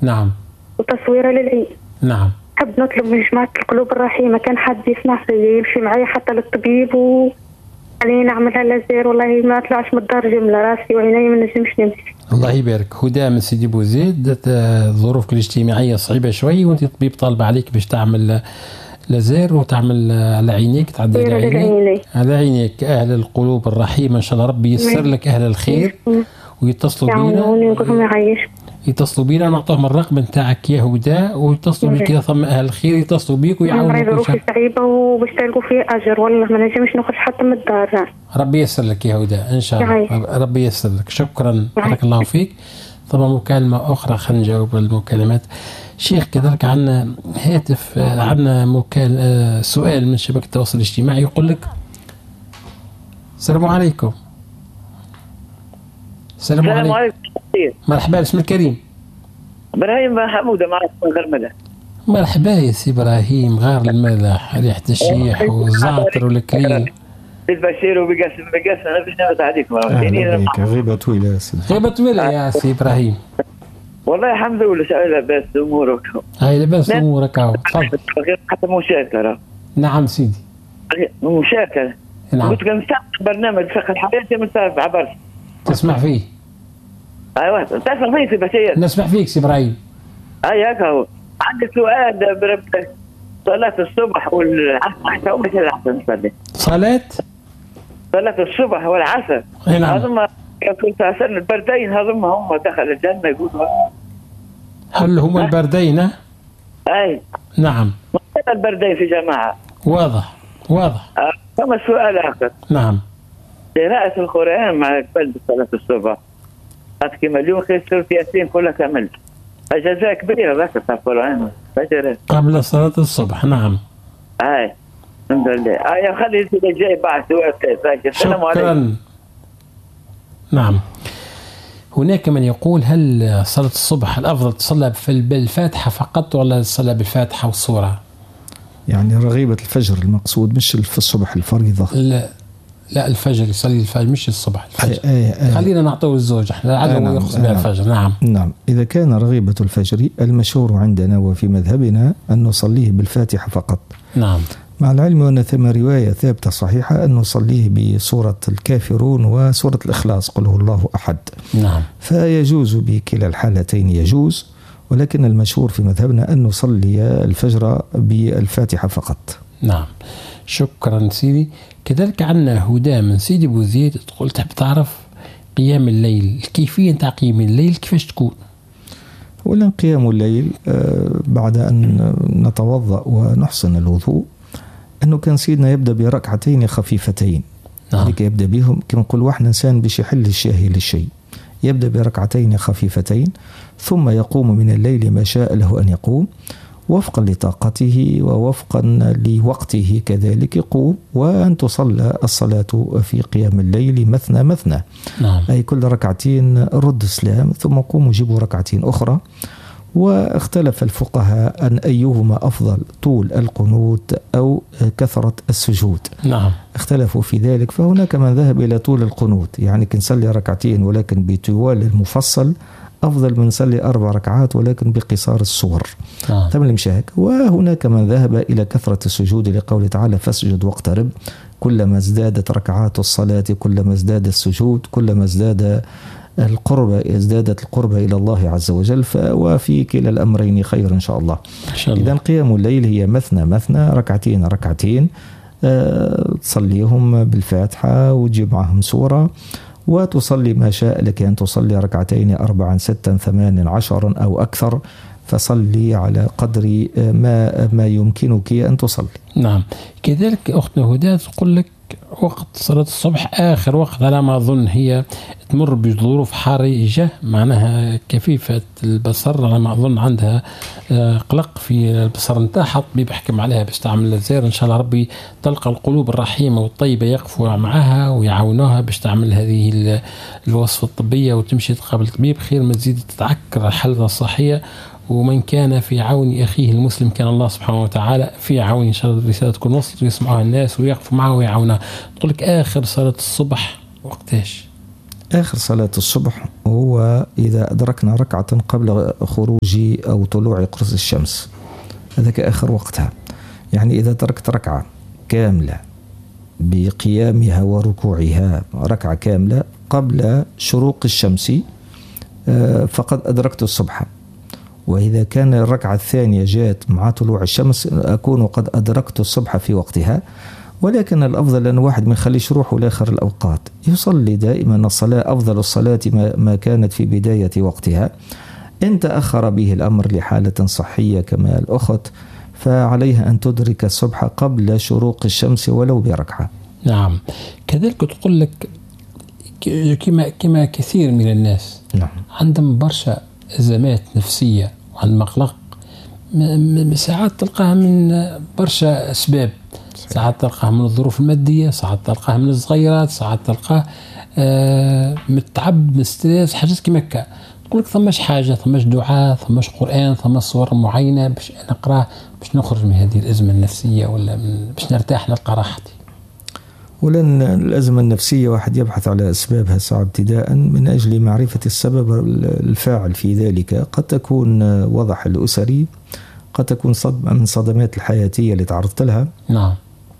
نعم. وتصويره للعيد. نعم. حب نطلب من جماعة القلوب الرحيمة كان حد يسمع فيا يمشي معي حتى للطبيب وخليني نعملها لازير. والله ما طلعش من الدار جملة راسي وعيني ما نجمش نمشي. الله يبارك. هدى من سيدي بوزيد، ظروفك الاجتماعية صعيبة شوي وانت طبيب طالب عليك باش تعمل لازير وتعمل على عينيك، تعدل على عينيك. أهل القلوب الرحيمة إن شاء الله ربي ييسر لك أهل الخير ويتصلوا بينا. يتصلوا بينا نعطوهم الرقم نتاعك يا هدى ويتصلوا بك إذا ثم أهل الخير يتصلوا بك ويعاونوك. ظروفي صعيبة وباش تلقوا فيه أجر والله ما نجمش نخرج حتى من الدار. ربي ييسر لك يا هدى إن شاء الله. ربي ييسر لك. شكرا بارك الله فيك. طبعا مكالمة أخرى خلينا نجاوب المكالمات. شيخ كذلك عنا هاتف، عنا سؤال من شبكة التواصل الاجتماعي يقول لك السلام عليكم. السلام عليكم. مرحبا، اسم الكريم؟ إبراهيم حمودة معك من غرملة. مرحبا يا سي إبراهيم. غار الملح ريحة الشيح والزعتر والكليل. البشير وبقاسم أنا باش نبت عليكم. غيبة طويلة يا سي. غيبة طويلة يا سي إبراهيم. والله الحمد لله لاباس أمورك. هاي لاباس أمورك أهو. تفضل. حتى مشاكلة. نعم سيدي. مشاكلة. نعم. قلت لك نستعمل برنامج فقه الحياة مستعرف عبرت. تسمع فيه؟ أيوة تسمع فيه سي بشير. نسمع فيك سي إبراهيم. هيك هو. عندي سؤال بربك. صلاة الصبح والعصر ومش العصر نصلي. صلاة الصبح والعصر. نعم. هذوما كنت أسأل البردين هذوما هم دخل الجنة يقولوا. هل هم البردين؟ أي. نعم. البردين في جماعة. واضح. ثم سؤال آخر. نعم. قراءة القرآن مع قبل صلاة الصبح. هذا كما اليوم خسر في ياسين كلها كامل. الجزاء كبيرة ذاك في القرآن. قبل صلاة الصبح. نعم. هاي. الحمد لله. خلي اللي جاي بعد سؤال. السلام عليكم. شكرا. نعم. هناك من يقول هل صلاة الصبح الأفضل تصلى بالفاتحة فقط ولا تصلى بالفاتحة والصورة؟ يعني رغيبة الفجر المقصود مش في الصبح الفريضة. لا الفجر يصلي الفجر مش الصبح الفجر. خلينا نعطيه الزوج احنا العدو يخص بها الفجر. نعم. إذا كان رغيبة الفجر المشهور عندنا وفي مذهبنا أن نصليه بالفاتحة فقط. نعم. مع العلم أن ثم رواية ثابتة صحيحة أن نصليه بسورة الكافرون وسورة الإخلاص قل هو الله أحد. نعم. فيجوز بكلا الحالتين يجوز، ولكن المشهور في مذهبنا أن نصلي الفجر بالفاتحة فقط. نعم. شكرا سيدي. كذلك عنا هدى من سيدي بوزيد تقول تحب تعرف قيام الليل، الكيفية نتاع قيام الليل كيفاش تكون؟ أولا قيام الليل بعد أن نتوضأ ونحسن الوضوء أنه كان سيدنا يبدأ بركعتين خفيفتين. لكي يبدأ بهم كما نقول واحد إنسان باش يحل الشاهي للشيء، يبدأ بركعتين خفيفتين ثم يقوم من الليل ما شاء له أن يقوم وفقا لطاقته ووفقا لوقته كذلك يقوم، وأن تصلى الصلاة في قيام الليل مثنى مثنى. نعم. أي كل ركعتين رد السلام ثم قوموا جيبوا ركعتين أخرى. واختلف الفقهاء أن أيهما أفضل طول القنوت أو كثرة السجود. نعم. اختلفوا في ذلك، فهناك من ذهب إلى طول القنوت، يعني كنصلي ركعتين ولكن بطوال المفصل أفضل من نصلي 4 ركعات ولكن بقصار الصور. تم المشاهك. وهناك من ذهب إلى كثرة السجود لقوله تعالى فاسجد واقترب. كلما ازدادت ركعات الصلاة كلما ازداد السجود، كلما ازدادت القرب إلى الله عز وجل. وفي كلا الأمرين خير إن شاء الله. إذن قيام الليل هي مثنى مثنى، ركعتين ركعتين، تصليهم بالفاتحة وتجيب معهم سورة وتصلي ما شاء لك أن تصلي ركعتين 4 6 8 10 أو أكثر، فصلي على قدر ما يمكنك أن تصلي. نعم. كذلك أختنا هدى تقول لك وقت صلاة الصبح آخر وقت على ما أظن هي تمر بظروف حرجة، معناها كفيفة البصر على ما أظن عندها قلق في البصر نتاعها، الطبيب يحكم عليها باش تعمل الزير. إن شاء الله ربي تلقى القلوب الرحيمة والطيبة يقفوا معها ويعاونوها باش تعمل هذه الوصفة الطبية وتمشي تقابل الطبيب خير ما تزيد تتعكر حالتها الصحية. ومن كان في عون أخيه المسلم كان الله سبحانه وتعالى في عون. إن شاء الله الرسالة تكون وصلت ويسمعها الناس ويقفوا معه ويعاونها. تقول لك آخر صلاة الصبح وقتاش؟ آخر صلاة الصبح هو إذا أدركنا ركعة قبل خروج أو طلوع قرص الشمس، هذا آخر وقتها. يعني إذا تركت ركعة كاملة بقيامها وركوعها، ركعة كاملة قبل شروق الشمس، فقد أدركت الصبح. وإذا كان الركعة الثانية جاءت مع طلوع الشمس أكون قد أدركت الصبح في وقتها. ولكن الأفضل أن واحد ما يخليش روحه لآخر الأوقات، يصلي دائما الصلاة، أفضل الصلاة ما كانت في بداية وقتها. إن تأخر به الأمر لحالة صحية كما الأخت، فعليها أن تدرك الصبح قبل شروق الشمس ولو بركعة. نعم. كذلك تقول لك كما كثير من الناس نعم. عندهم برشا أزمات نفسية وعندهم مقلق، ساعات تلقاها من برشا أسباب. ساعات تلقاها من الظروف المادية، ساعات تلقاها من الصغيرات، ساعات تلقاه متعب، مستريس، حاجات كما هكا. تقول لك ثماش حاجة، ثماش دعاء، ثماش قرآن، ثماش صور معينة باش نقراه باش نخرج من هذه الأزمة النفسية، ولا باش نرتاح نلقى راحتي. ولن الأزمة النفسية واحد يبحث على أسبابها ساعة ابتداء من أجل معرفة السبب الفاعل في ذلك. قد تكون وضع الأسري، قد تكون صدمة من صدمات الحياتية اللي تعرضت لها. نعم.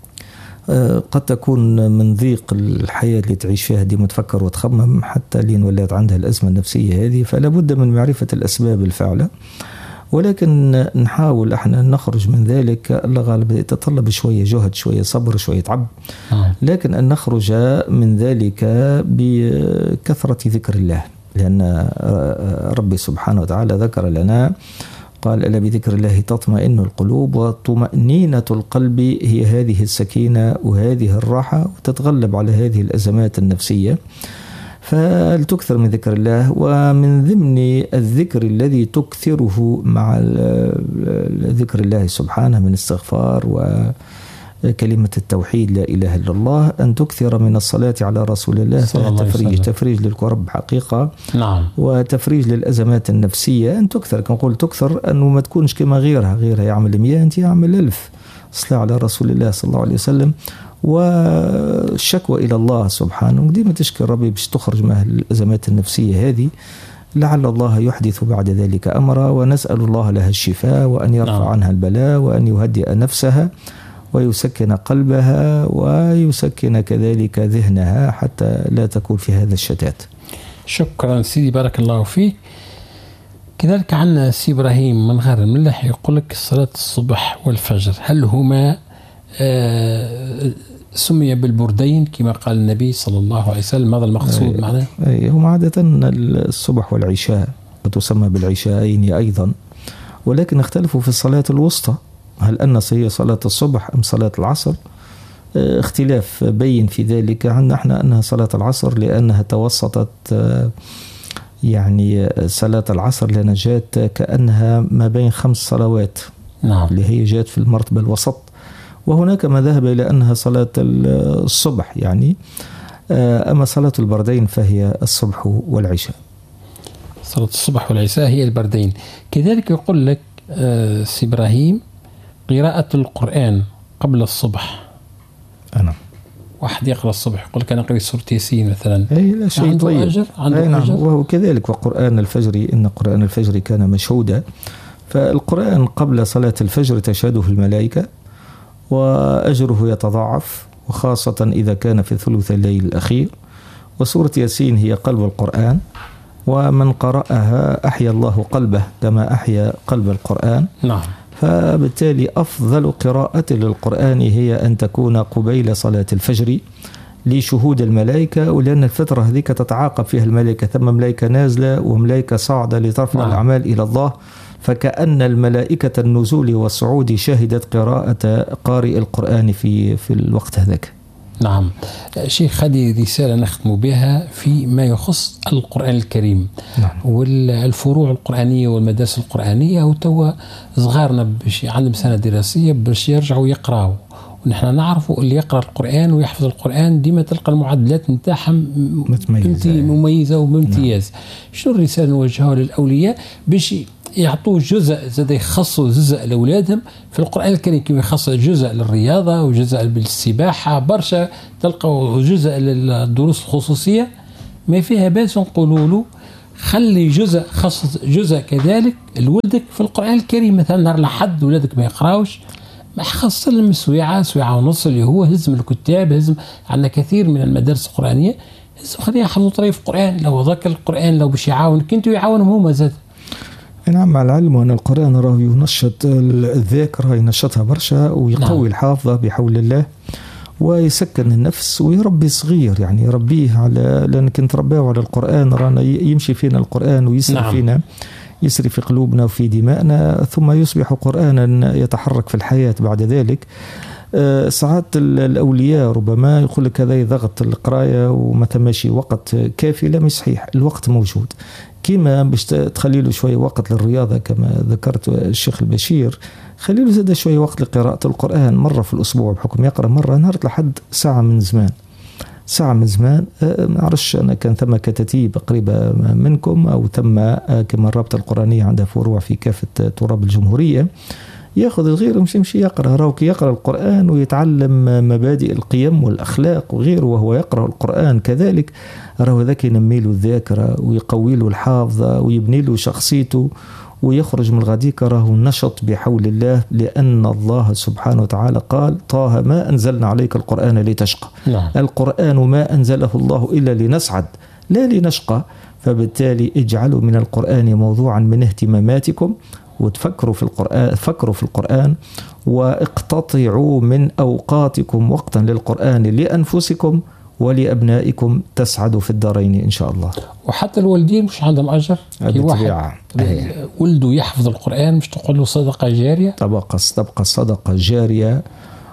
قد تكون من ضيق الحياة اللي تعيش فيها، ديما تفكر وتخمم حتى لين ولات عندها الأزمة النفسية هذه. فلا بد من معرفة الأسباب الفاعلة، ولكن نحاول احنا نخرج من ذلك. الغالب يتطلب شوية جهد، شوية صبر، شوية عب، لكن أن نخرج من ذلك بكثرة ذكر الله، لأن ربي سبحانه وتعالى ذكر لنا، قال ألا بذكر الله تطمئن القلوب، وطمأنينة القلب هي هذه السكينة وهذه الراحة، وتتغلب على هذه الأزمات النفسية. فلتكثر من ذكر الله، ومن ضمن الذكر الذي تكثره مع ذكر الله سبحانه من استغفار وكلمة التوحيد لا إله إلا الله، أن تكثر من الصلاة على رسول الله. تفريج للكرب حقيقة. نعم. وتفريج للأزمات النفسية. أن تكثر، كنقول تكثر أنه ما تكونش كما غيرها يعمل 100 أنت يعمل 1000 صلاة على رسول الله صلى الله عليه وسلم. والشكوى إلى الله سبحانه، ديما تشكر ربي باش تخرج من الأزمات النفسية هذه، لعل الله يحدث بعد ذلك أمرا. ونسأل الله لها الشفاء، وأن يرفع عنها البلاء، وأن يهدئ نفسها، ويسكن قلبها، ويسكن كذلك ذهنها، حتى لا تكون في هذا الشتات. شكرا سيدي، بارك الله فيك. كذلك عنا سي إبراهيم من غير الملح يقول لك صلاة الصبح والفجر هل هما سمي بالبردين كما قال النبي صلى الله عليه وسلم؟ هذا المقصود معناه؟ هم عادة الصبح والعشاء وتسمى بالعشاءين أيضا، ولكن اختلفوا في الصلاة الوسطى، هل أن هي صلاة الصبح أم صلاة العصر؟ اختلاف بين في ذلك. عندنا احنا أنها صلاة العصر، لأنها توسطت، يعني صلاة العصر لأنها جاءت كأنها ما بين 5 صلوات. نعم. اللي هي جاءت في المرتبة الوسط. وهناك ما ذهب إلى أنها صلاة الصبح يعني. أما صلاة البردين فهي الصبح والعشاء. صلاة الصبح والعشاء هي البردين. كذلك يقول لك سي إبراهيم قراءة القرآن قبل الصبح. أنا واحد يقرأ الصبح يقول لك أنا أقرأ سورة ياسين مثلا، أي لا شيء عنده طيب. أجر، عنده أجر. وهو كذلك. وقرآن الفجر إن قرآن الفجر كان مشهودا. فالقرآن قبل صلاة الفجر تشهده الملائكة، وأجره يتضاعف، وخاصة إذا كان في ثلث الليل الأخير. وسورة ياسين هي قلب القرآن، ومن قرأها أحيا الله قلبه كما أحيا قلب القرآن. نعم. فبالتالي أفضل قراءة للقرآن هي أن تكون قبيل صلاة الفجر لشهود الملائكة، ولأن الفترة هذيك تتعاقب فيها الملائكة، ثم ملائكة نازلة وملائكة صاعدة لترفع الأعمال إلى الله، فكأن الملائكة النزول والصعود شهدت قراءة قارئ القرآن في الوقت هذاك. نعم. شيخ، هذه رسالة نختم بها فيما يخص القرآن الكريم. نعم. والفروع القرآنية والمدارس القرآنية، وتوا صغارنا باش عندهم سنة دراسية باش يرجعوا يقرأوا، ونحن نعرفوا اللي يقرأ القرآن ويحفظ القرآن ديما تلقى المعدلات نتاعهم مميزة وممتاز. شنو الرسالة نوجهها للأولياء باش يعطوه جزء زاد يخصوا جزء لأولادهم في القرآن الكريم، كما يخص جزء للرياضة وجزء بالسباحة برشا، تلقوا جزء للدروس الخصوصية ما فيها باس نقولوا له خلي جزء، خصص جزء كذلك لولدك في القرآن الكريم. مثلا نهار لحد ولادك ما يقراوش، ما خصص لهم سويعة ونص اللي هو هزم الكتاب، هزم. عندنا كثير من المدارس القرآنية هزم، خليه يحفظوا طريف القرآن، لو ذاكر القرآن لو باش يعاونك انتوا يعاونهم هما زاد. نعم، مع العلم أن القرآن راه ينشط الذاكرة، ينشطها برشا ويقوي الحافظة بحول الله، ويسكن النفس ويربي صغير، يعني يربيه على، لأن كنت رباه على القرآن، رانا يمشي فينا القرآن ويسري فينا، يسري في قلوبنا وفي دمائنا، ثم يصبح قرآنا يتحرك في الحياة بعد ذلك. ساعات الأولياء ربما يقول لك هذا ضغط القراية وما تماشي وقت كافي. لا، مش صحيح، الوقت موجود. كيما باش تخلي له شوية وقت للرياضة كما ذكرت الشيخ البشير، خلي له زاد شوية وقت لقراءة القرآن مرة في الأسبوع، بحكم يقرأ مرة نهار لحد ساعة من زمان. ما عرفش أنا كان ثم كتاتيب قريبة منكم أو تم كما الرابطة القرآنية عندها فروع في كافة تراب الجمهورية، ياخذ الغير ويمشي يقرأ، راهو كي يقرأ القرآن ويتعلم مبادئ القيم والأخلاق وغيره وهو يقرأ القرآن كذلك، راهو ذاك ينمي له الذاكرة ويقوي له الحافظة ويبني له شخصيته، ويخرج من الغديك راهو نشط بحول الله، لأن الله سبحانه وتعالى قال: طه ما أنزلنا عليك القرآن لتشقى. القرآن ما أنزله الله إلا لنسعد لا لنشقى. فبالتالي اجعلوا من القرآن موضوعا من اهتماماتكم، وتفكروا في القرآن، فكروا في القرآن، واقتطعوا من أوقاتكم وقتا للقرآن لأنفسكم ولأبنائكم، تسعدوا في الدارين إن شاء الله. وحتى الوالدين مش عندهم أجر؟ في واحد ولده يحفظ القرآن مش تقول له صدقة جارية؟ تبقى صدقة جارية،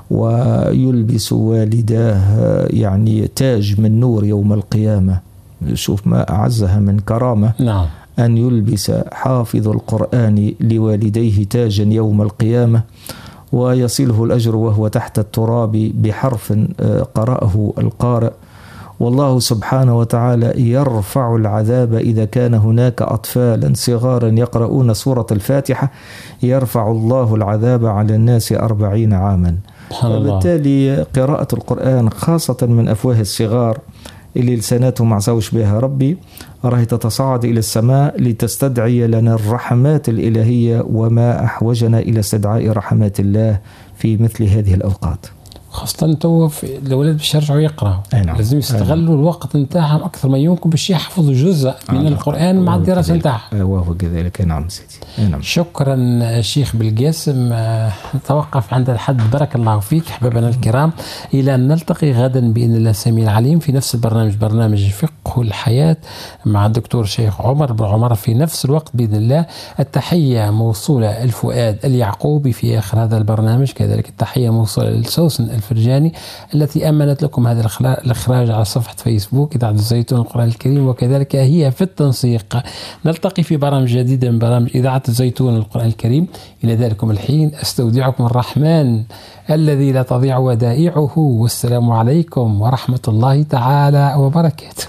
ويلبس والداه يعني تاج من نور يوم القيامة. شوف ما أعزها من كرامة. نعم. أن يلبس حافظ القرآن لوالديه تاجا يوم القيامة، ويصله الأجر وهو تحت التراب بحرف قرأه القارئ. والله سبحانه وتعالى يرفع العذاب إذا كان هناك أطفالا صغارا يقرؤون سورة الفاتحة، يرفع الله العذاب على الناس 40 عاما. وبالتالي قراءة القرآن خاصة من أفواه الصغار اللي لساناتهم معزوش بها ربي، راهي تتصاعد إلى السماء لتستدعي لنا الرحمات الإلهية، وما أحوجنا إلى استدعاء رحمات الله في مثل هذه الأوقات. خاصة تو الأولاد باش يرجعوا يقرأوا، لازم يستغلوا الوقت نتاعهم أكثر ما يمكن باش يحفظوا جزء من القرآن مع الدراسة نتاعهم. وهو كذلك. نعم سيدي. نعم. شكرا شيخ بالقاسم. نتوقف عند الحد. بارك الله فيك أحبابنا الكرام، إلى أن نلتقي غدا بإذن الله السميع العليم في نفس البرنامج، برنامج فقه الحياة مع الدكتور شيخ عمر بن عمر في نفس الوقت بإذن الله. التحية موصولة الفؤاد اليعقوبي في آخر هذا البرنامج، كذلك التحية موصولة للسوسن الفرجاني التي أمنت لكم هذا الإخراج على صفحة فيسبوك إذاعة الزيتون القرآن الكريم، وكذلك هي في التنسيق. نلتقي في برامج جديدة من برامج إذاعة الزيتون القرآن الكريم. إلى ذلكم الحين أستودعكم الرحمن الذي لا تضيع ودائعه، والسلام عليكم ورحمة الله تعالى وبركاته.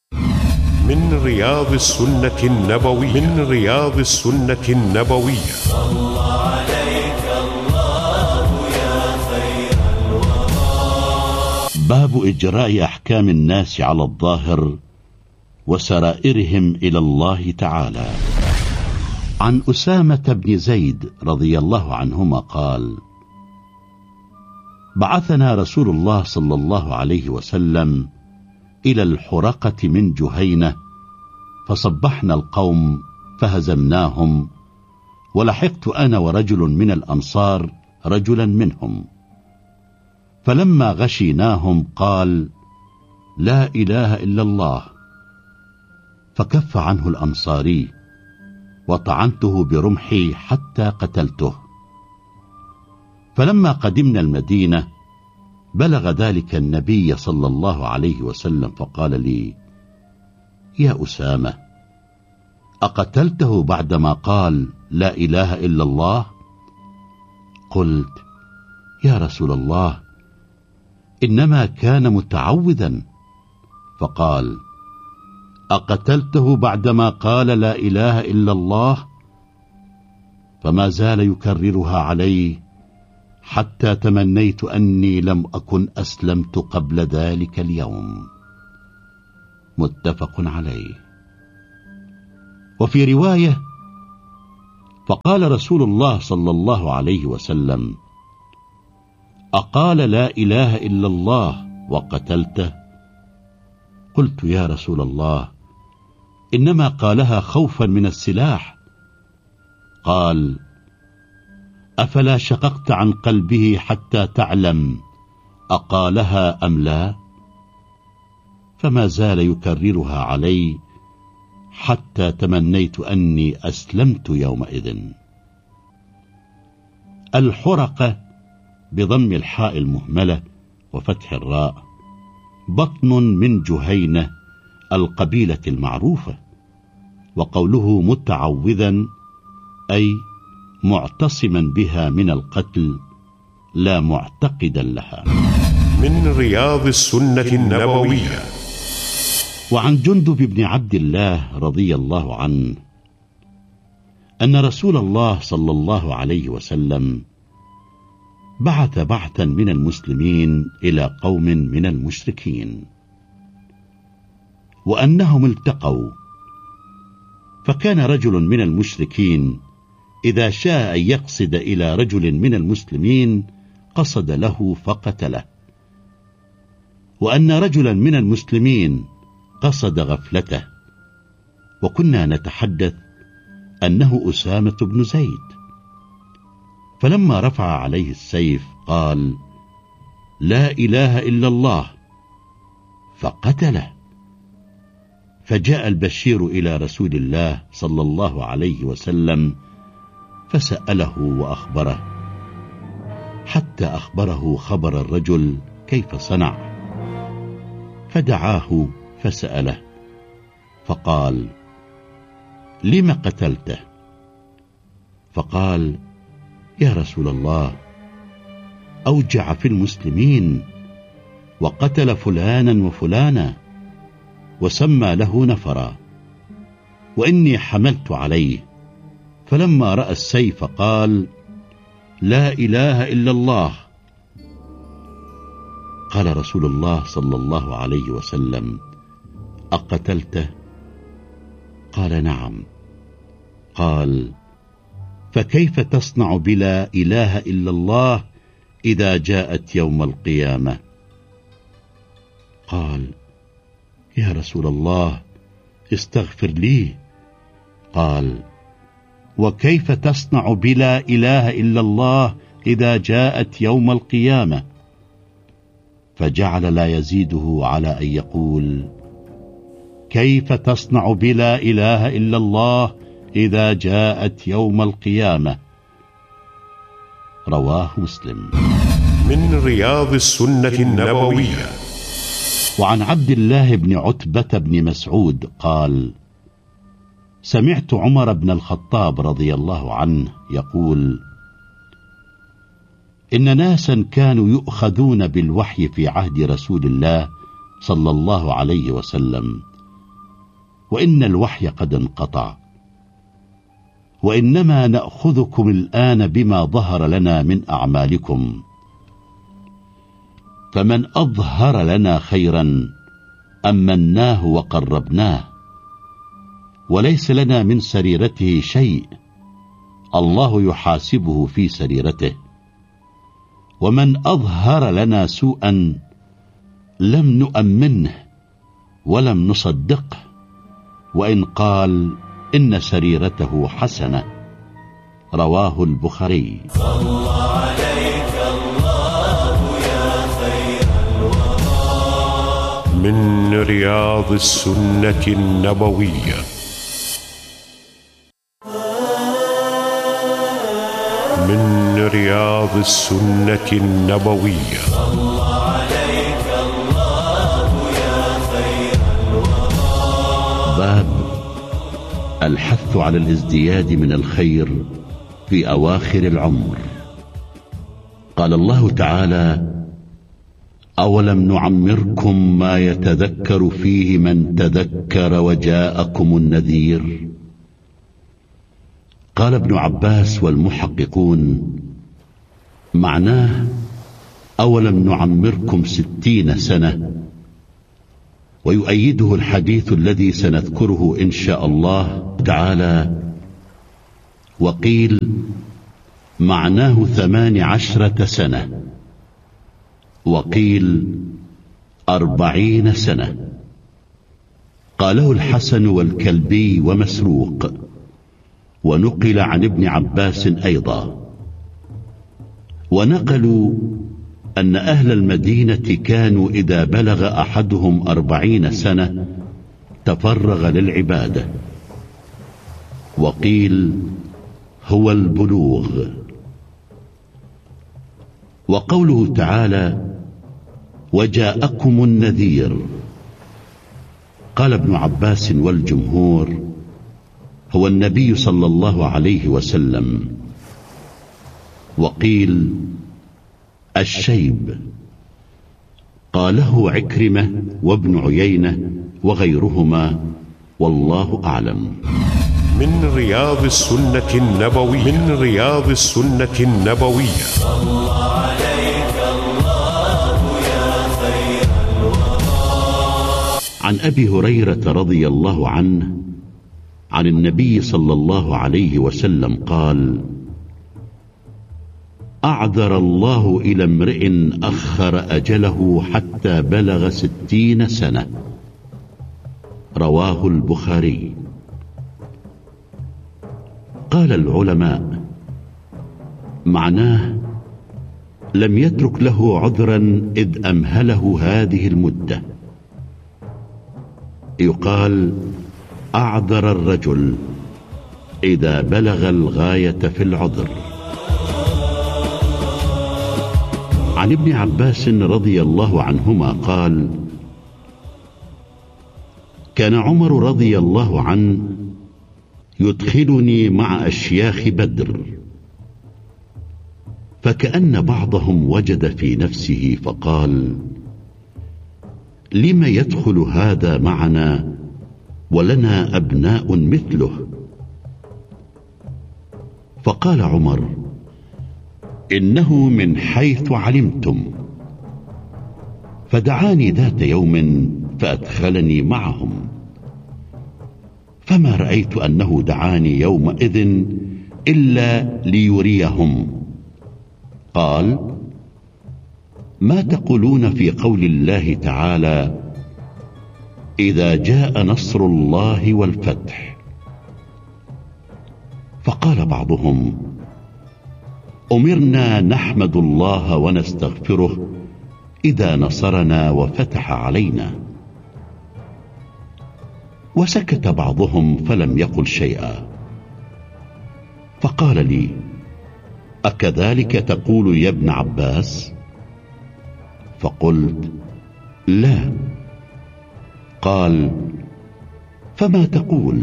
من رياض السنة النبوية، من رياض السنة النبوية. باب إجراء أحكام الناس على الظاهر وسرائرهم إلى الله تعالى. عن أسامة بن زيد رضي الله عنهما قال: بعثنا رسول الله صلى الله عليه وسلم إلى الحرقة من جهينة، فصبحنا القوم فهزمناهم، ولحقت أنا ورجل من الأنصار رجلا منهم، فلما غشيناهم قال: لا إله إلا الله، فكف عنه الأنصاري، وطعنته برمحي حتى قتلته. فلما قدمنا المدينة بلغ ذلك النبي صلى الله عليه وسلم، فقال لي: يا أسامة، أقتلته بعدما قال لا إله إلا الله؟ قلت: يا رسول الله، إنما كان متعوذا. فقال: أقتلته بعدما قال لا إله إلا الله؟ فما زال يكررها علي حتى تمنيت أني لم أكن أسلمت قبل ذلك اليوم. متفق عليه. وفي رواية: فقال رسول الله صلى الله عليه وسلم: أقال لا إله إلا الله وقتلته؟ قلت: يا رسول الله، إنما قالها خوفا من السلاح. قال: أفلا شققت عن قلبه حتى تعلم أقالها أم لا؟ فما زال يكررها علي حتى تمنيت أني أسلمت يومئذ. الحرقة بضم الحاء المهملة وفتح الراء بطن من جهينة القبيلة المعروفة. وقوله متعوذا أي معتصما بها من القتل لا معتقدا لها. من رياض السنة النبوية. وعن جندب بن عبد الله رضي الله عنه أن رسول الله صلى الله عليه وسلم بعث بعثا من المسلمين إلى قوم من المشركين، وأنهم التقوا، فكان رجل من المشركين إذا شاء أن يقصد إلى رجل من المسلمين قصد له فقتله، وأن رجلا من المسلمين قصد غفلته، وكنا نتحدث أنه أسامة بن زيد. فلما رفع عليه السيف قال: لا إله إلا الله، فقتله. فجاء البشير إلى رسول الله صلى الله عليه وسلم فسأله وأخبره، حتى أخبره خبر الرجل كيف صنع، فدعاه فسأله فقال: لم قتلته؟ فقال: يا رسول الله، أوجع في المسلمين وقتل فلانا وفلانا وسمى له نفرا، وإني حملت عليه، فلما رأى السيف قال: لا إله إلا الله. قال رسول الله صلى الله عليه وسلم: أقتلته؟ قال: نعم. قال: فكيف تصنع بلا إله إلا الله إذا جاءت يوم القيامة؟ قال: يا رسول الله، استغفر لي. قال: وكيف تصنع بلا إله إلا الله إذا جاءت يوم القيامة؟ فجعل لا يزيده على أن يقول: كيف تصنع بلا إله إلا الله إذا جاءت يوم القيامة؟ رواه مسلم. من رياض السنة النبوية. وعن عبد الله بن عتبة بن مسعود قال: سمعت عمر بن الخطاب رضي الله عنه يقول: إن ناسا كانوا يؤخذون بالوحي في عهد رسول الله صلى الله عليه وسلم، وإن الوحي قد انقطع، وإنما نأخذكم الآن بما ظهر لنا من أعمالكم، فمن أظهر لنا خيرا أمناه وقربناه، وليس لنا من سريرته شيء، الله يحاسبه في سريرته، ومن أظهر لنا سوءا لم نؤمنه ولم نصدقه، وإن قال إن سريرته حسنة. رواه البخاري. صلى عليك الله يا خير الورى. من رياض السنة النبوية. من رياض السنة النبوية. صلى عليك الله يا خير الورى. باب الحث على الازدياد من الخير في أواخر العمر. قال الله تعالى: أولم نعمركم ما يتذكر فيه من تذكر وجاءكم النذير. قال ابن عباس والمحققون معناه: أولم نعمركم 60 سنة، ويؤيده الحديث الذي سنذكره إن شاء الله تعالى. وقيل معناه 18 سنة، وقيل 40 سنة. قاله الحسن والكلبي ومسروق، ونقل عن ابن عباس أيضا. ونقلوا أن أهل المدينة كانوا إذا بلغ أحدهم 40 سنة تفرغ للعبادة. وقيل هو البلوغ. وقوله تعالى وجاءكم النذير، قال ابن عباس والجمهور هو النبي صلى الله عليه وسلم. وقيل الشيب، قاله عكرمة وابن عيينة وغيرهما، والله أعلم. من رياض السنة النبوية، من رياض السنة النبوية. صلى عليك الله يا خير الورى. عن أبي هريرة رضي الله عنه عن النبي صلى الله عليه وسلم قال: أعذر الله إلى امرئ أخر أجله حتى بلغ 60 سنة. رواه البخاري. قال العلماء معناه لم يترك له عذرا إذ أمهله هذه المدة. يقال أعذر الرجل إذا بلغ الغاية في العذر. عن ابن عباس رضي الله عنهما قال: كان عمر رضي الله عنه يدخلني مع أشياخ بدر، فكأن بعضهم وجد في نفسه فقال: لم يدخل هذا معنا ولنا أبناء مثله؟ فقال عمر: إنه من حيث علمتم. فدعاني ذات يوم فأدخلني معهم، فما رأيت أنه دعاني يومئذ إلا ليريهم. قال: ما تقولون في قول الله تعالى: إذا جاء نصر الله والفتح؟ فقال بعضهم: أمرنا نحمد الله ونستغفره إذا نصرنا وفتح علينا. وسكت بعضهم فلم يقل شيئا. فقال لي: أكذلك تقول يا ابن عباس؟ فقلت: لا. قال: فما تقول؟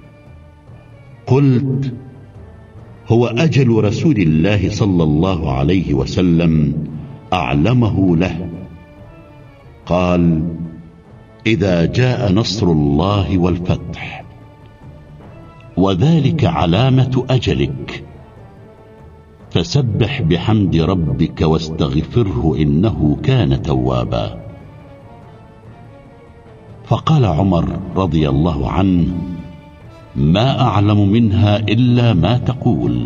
قلت: هو أجل رسول الله صلى الله عليه وسلم أعلمه له. قال: إذا جاء نصر الله والفتح، وذلك علامة أجلك، فسبح بحمد ربك واستغفره إنه كان توابا. فقال عمر رضي الله عنه: ما أعلم منها إلا ما تقول.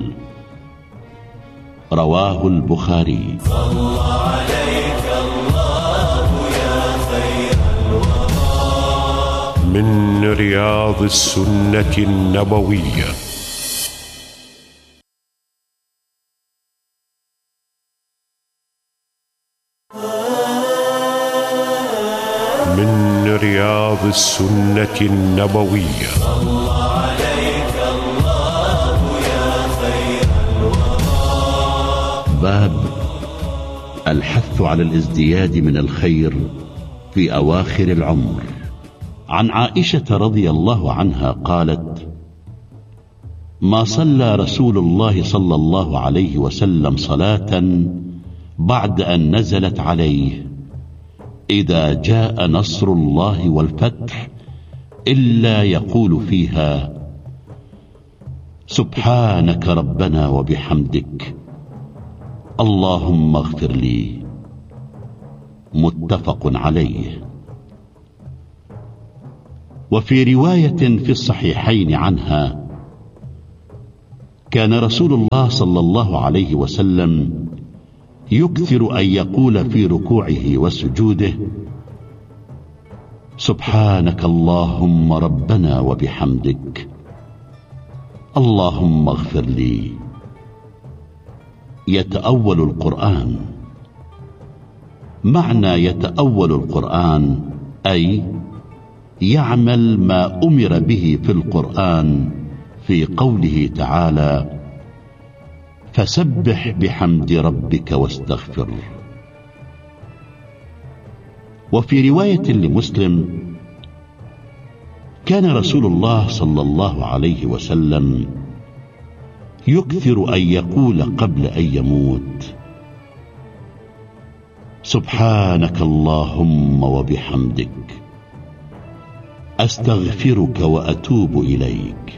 رواه البخاري. صلى عليك الله يا خير الورى. من رياض السنة النبوية. من رياض السنة النبوية. صلى عليك الله يا خير الورى. باب الحث على الازدياد من الخير في أواخر العمر. عن عائشة رضي الله عنها قالت: ما صلى رسول الله صلى الله عليه وسلم صلاة بعد أن نزلت عليه إذا جاء نصر الله والفتح إلا يقول فيها: سبحانك ربنا وبحمدك اللهم اغفر لي. متفق عليه. وفي رواية في الصحيحين عنها: كان رسول الله صلى الله عليه وسلم يكثر أن يقول في ركوعه وسجوده: سبحانك اللهم ربنا وبحمدك، اللهم اغفر لي. يتأول القرآن. معنى يتأول القرآن أي يعمل ما أمر به في القرآن في قوله تعالى: فسبح بحمد ربك واستغفر. وفي رواية لمسلم: كان رسول الله صلى الله عليه وسلم يكثر أن يقول قبل أن يموت: سبحانك اللهم وبحمدك، أستغفرك وأتوب إليك.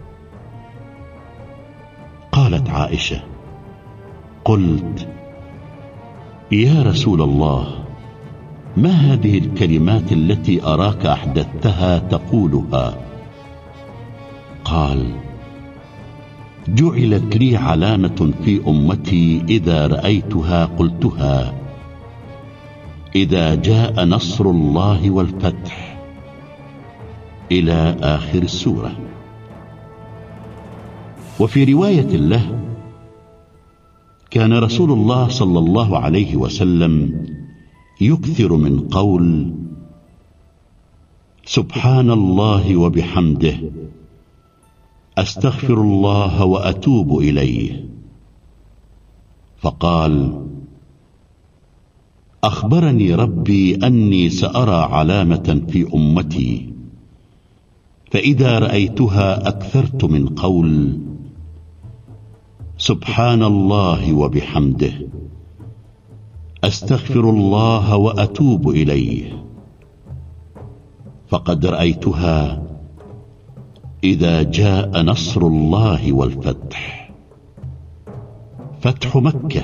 قالت عائشة: قلت: يا رسول الله، ما هذه الكلمات التي أراك أحدثتها تقولها؟ قال: جعلت لي علامة في أمتي إذا رأيتها قلتها: إذا جاء نصر الله والفتح، إلى آخر السورة. وفي رواية له: كان رسول الله صلى الله عليه وسلم يكثر من قول: سبحان الله وبحمده، أستغفر الله وأتوب إليه. فقال: أخبرني ربي أني سأرى علامة في أمتي، فإذا رأيتها أكثرت من قول سبحان الله وبحمده، أستغفر الله وأتوب إليه. فقد رأيتها إذا جاء نصر الله والفتح، فتح مكة،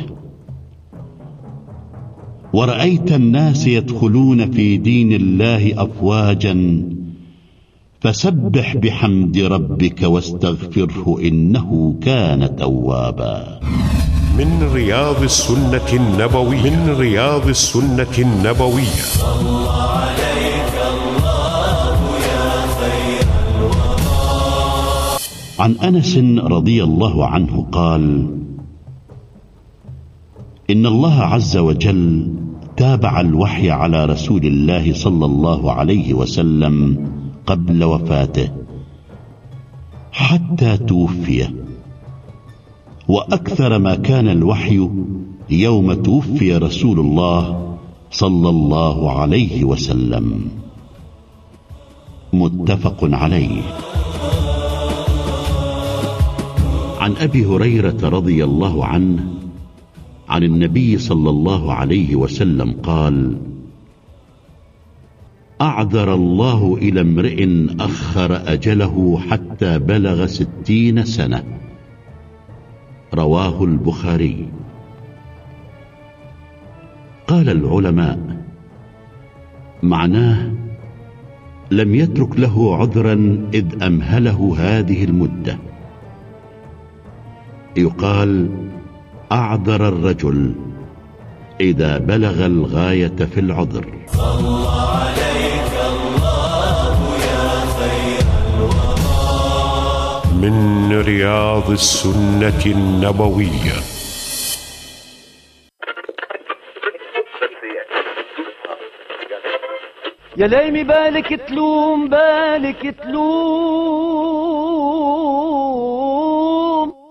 ورأيت الناس يدخلون في دين الله أفواجا، فسبح بحمد ربك واستغفره إنه كان توابا. من رياض السنة النبوية، من رياض السنة النبوية. صلى عليك الله يا خير الورى. عن أنس رضي الله عنه قال: إن الله عز وجل تابع الوحي على رسول الله صلى الله عليه وسلم قبل وفاته حتى توفي، وأكثر ما كان الوحي يوم توفي رسول الله صلى الله عليه وسلم. متفق عليه. عن أبي هريرة رضي الله عنه عن النبي صلى الله عليه وسلم قال: أعذر الله إلى امرئ أخر أجله حتى بلغ 60 سنة. رواه البخاري. قال العلماء: معناه لم يترك له عذرا إذ أمهله هذه المدة. يقال: أعذر الرجل إذا بلغ الغاية في العذر. صلى عليك الله يا خير الورى. من رياض السنة النبوية. يا ليمي بالك تلوم بالك تلوم